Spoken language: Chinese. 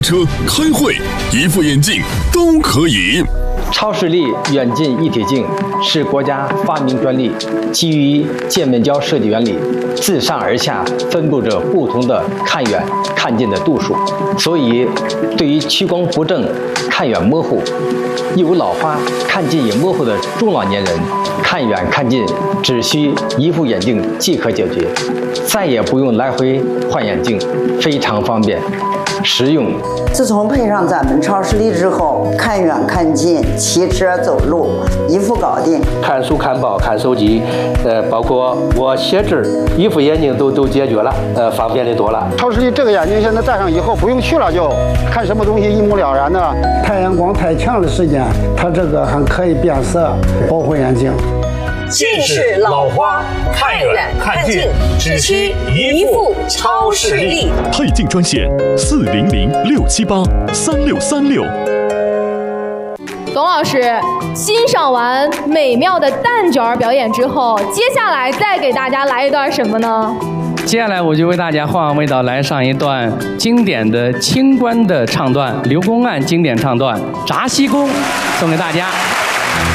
车、开会，一副眼镜都可以。 超视力远近一体镜是国家发明专利，基于渐面胶设计原理，自上而下分布着不同的看远、看近的度数，所以对于屈光不正、看远模糊、有老花、看近也模糊的中老年人，看远看近只需一副眼镜即可解决，再也不用来回换眼镜，非常方便实用。 自从配上咱们超视力之后，看远看近、骑车走路一副搞定。 看书、看报、看手机，包括我写字，一副眼镜都解决了，方便的多了。 超视力这个眼镜现在戴上以后不用去了，就看什么东西一目了然的。 太阳光太强的时间，它这个还可以变色，保护眼睛。 近视、老花，看远看近，只需一副超视力。 配镜专线400-678-3636。 董老师，欣赏完美妙的蛋卷表演之后，接下来再给大家来一段什么呢？ 接下来我就为大家换换味道，来上一段经典的清官的唱段，刘公案经典唱段《闸西宫》，送给大家。